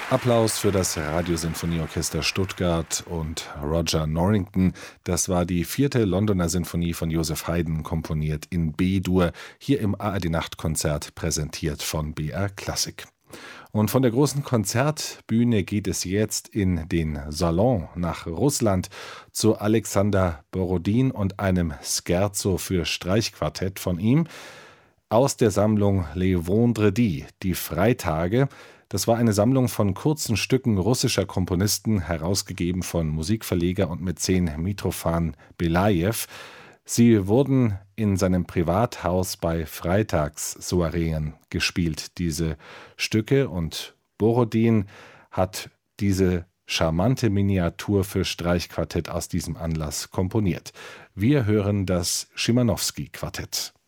Applaus für das Radiosinfonieorchester Stuttgart und Roger Norrington. Das war die 4. Londoner Sinfonie von Joseph Haydn, komponiert in B-Dur, hier im ARD-Nachtkonzert, präsentiert von BR Klassik. Und von der großen Konzertbühne geht es jetzt in den Salon nach Russland zu Alexander Borodin und einem Scherzo für Streichquartett von ihm aus der Sammlung Les Vendredis, die Freitage. Das war eine Sammlung von kurzen Stücken russischer Komponisten, herausgegeben von Musikverleger und Mäzen Mitrofan Belajew. Sie wurden in seinem Privathaus bei Freitagssoireen gespielt, diese Stücke. Und Borodin hat diese charmante Miniatur für Streichquartett aus diesem Anlass komponiert. Wir hören das Schimanowski-Quartett.